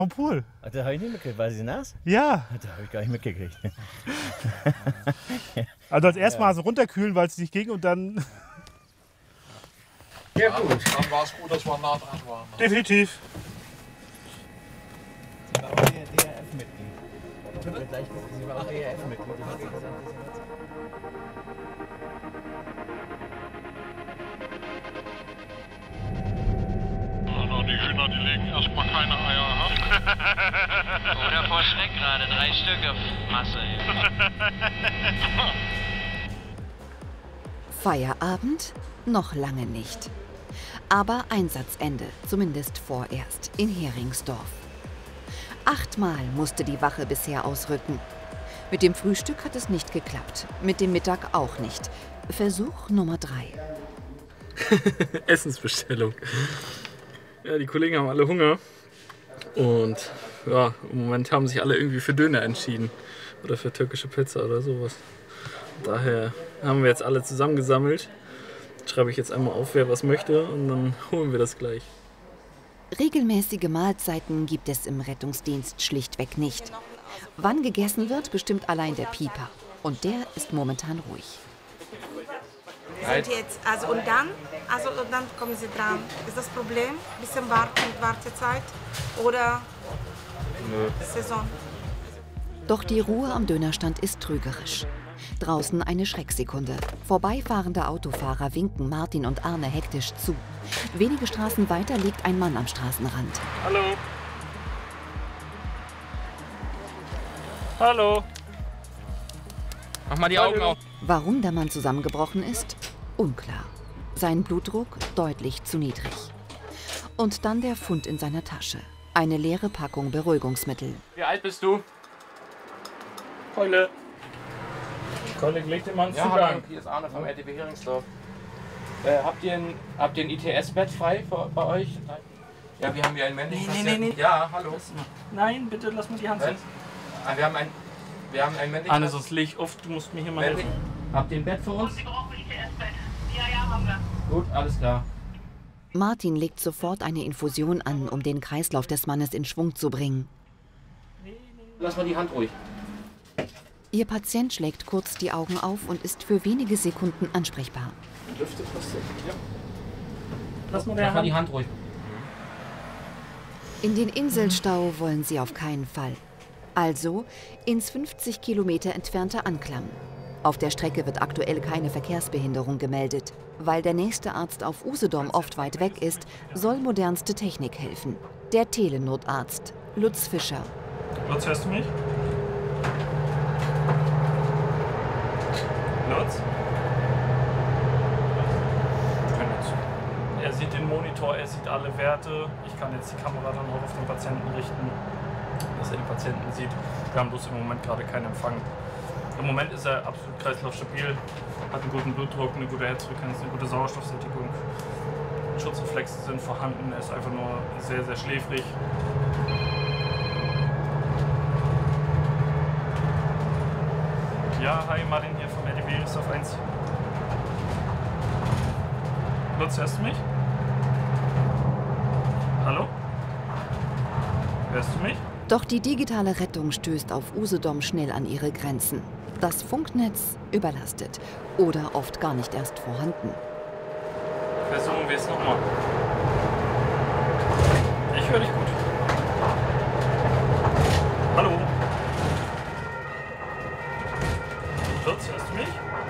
Vom Pool. Ach, das habe ich nicht mitgekriegt. War sie nass? Ja. Das habe ich gar nicht mitgekriegt. Also als erstmal so runterkühlen, weil es nicht ging und dann... Ja gut, dann war es gut, dass wir nah dran waren. Definitiv. Sie war auch DRF-Mitglied. Können wir gleich gucken. Sie war auch DRF-Mitglied. Die hat sie gesagt, Die Hühner, die legen erstmal keine Eier. Oder vor Schreck gerade, 3 Stück auf Masse. Feierabend? Noch lange nicht. Aber Einsatzende, zumindest vorerst, in Heringsdorf. 8-mal musste die Wache bisher ausrücken. Mit dem Frühstück hat es nicht geklappt, mit dem Mittag auch nicht. Versuch Nummer 3. Essensbestellung. Ja, die Kollegen haben alle Hunger und ja, im Moment haben sich alle irgendwie für Döner entschieden oder für türkische Pizza oder sowas. Daher haben wir jetzt alle zusammengesammelt. Schreibe ich jetzt einmal auf, wer was möchte und dann holen wir das gleich. Regelmäßige Mahlzeiten gibt es im Rettungsdienst schlichtweg nicht. Wann gegessen wird, bestimmt allein der Pieper. Und der ist momentan ruhig. Sind jetzt, und dann kommen Sie dran. Ist das Problem? Bisschen Wartezeit oder Saison? Doch die Ruhe am Dönerstand ist trügerisch. Draußen eine Schrecksekunde. Vorbeifahrende Autofahrer winken Martin und Arne hektisch zu. Wenige Straßen weiter liegt ein Mann am Straßenrand. Hallo. Hallo. Mach mal die Augen auf. Warum der Mann zusammengebrochen ist? Unklar. Sein Blutdruck deutlich zu niedrig. Und dann der Fund in seiner Tasche. Eine leere Packung Beruhigungsmittel. Wie alt bist du? Keule. Keule, leg dir mal einen Zugang. Hallo, hier ist Arne vom RTW Heringsdorf. Habt ihr ein ITS-Bett frei bei euch? Ja, wir haben hier einen männlichen Patienten. Nee. Ja, hallo. Nein, bitte lass mir die Hand ziehen. Wir haben einen männlichen Arne, sonst leg ich auf, du musst mir hier mal helfen. Habt ihr ein Bett für uns? Sie brauchen ITS-Bett. Ja, haben wir. Gut, alles klar. Martin legt sofort eine Infusion an, um den Kreislauf des Mannes in Schwung zu bringen. Lass mal die Hand ruhig. Ihr Patient schlägt kurz die Augen auf und ist für wenige Sekunden ansprechbar. Lüftet was denn? Ja. Lass mal Lass mal die Hand ruhig. In den Inselstau wollen sie auf keinen Fall. Also ins 50 Kilometer entfernte Anklam. Auf der Strecke wird aktuell keine Verkehrsbehinderung gemeldet. Weil der nächste Arzt auf Usedom oft weit weg ist, soll modernste Technik helfen. Der Telenotarzt, Lutz Fischer. Lutz, hörst du mich? Lutz? Er sieht den Monitor, er sieht alle Werte. Ich kann jetzt die Kamera dann auch auf den Patienten richten, dass er den Patienten sieht. Wir haben bloß im Moment gerade keinen Empfang. Im Moment ist er absolut kreislaufstabil, hat einen guten Blutdruck, eine gute Herzfrequenz, eine gute Sauerstoffsättigung. Schutzreflexe sind vorhanden, er ist einfach nur sehr, sehr schläfrig. Ja, hi, Martin hier vom RTW Heringsdorf 1. Lutz, hörst du mich? Hallo? Hörst du mich? Doch die digitale Rettung stößt auf Usedom schnell an ihre Grenzen. Das Funknetz überlastet oder oft gar nicht erst vorhanden. Versuchen wir es nochmal. Ich höre dich gut. Hallo? Lutz, hörst du mich?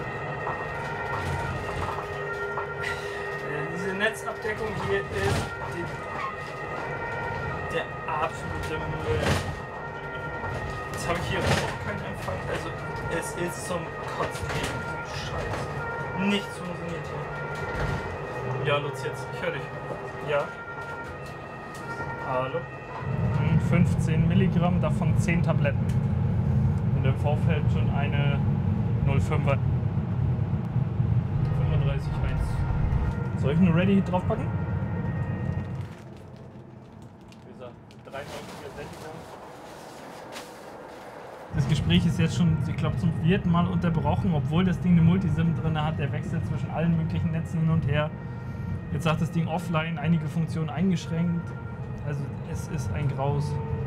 Diese Netzabdeckung hier ist der absolute Müll. Jetzt habe ich hier auch keinen Empfang. Also es ist zum Kotzen. Scheiße. Nichts funktioniert hier. Ja, Lutz, jetzt. Ich höre dich. Ja. Hallo. 15 Milligramm, davon 10 Tabletten. Und im Vorfeld schon eine 0,5er. 35,1. Soll ich eine Ready draufpacken? Wie gesagt, 3,4 Sättigung. Das Gespräch ist jetzt schon, ich glaube, zum 4. Mal unterbrochen, obwohl das Ding eine Multisim drin hat. Der wechselt zwischen allen möglichen Netzen hin und her. Jetzt sagt das Ding offline, einige Funktionen eingeschränkt. Also es ist ein Graus.